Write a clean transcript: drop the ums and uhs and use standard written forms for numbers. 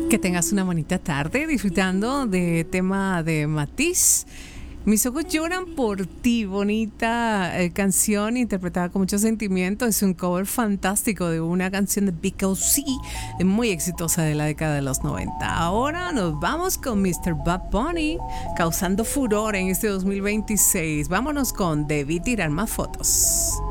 Que tengas una bonita tarde disfrutando de tema de Matiz. Mis ojos lloran por ti, bonita canción interpretada con mucho sentimiento. Es un cover fantástico de una canción de Big O.C., muy exitosa de la década de los 90. Ahora nos vamos con Mr. Bad Bunny, causando furor en este 2026. Vámonos con Debí tirar más fotos.